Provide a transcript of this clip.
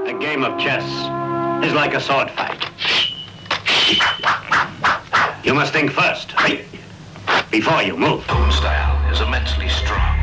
A game of chess is like a sword fight. You must think first, before you move. Own style is immensely strong.